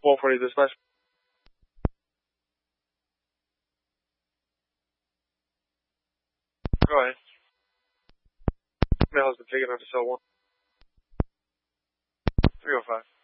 140 dispatch. Go ahead. Mail has been taken up to cell 1. 305.